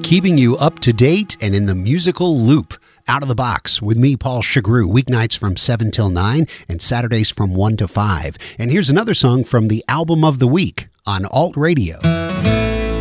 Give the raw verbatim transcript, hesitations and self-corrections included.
keeping you up to date and in the musical loop. Out of the Box with me, Paul Chagru, weeknights from seven till nine and Saturdays from one to five. And here's another song from the album of the week on Alt Radio.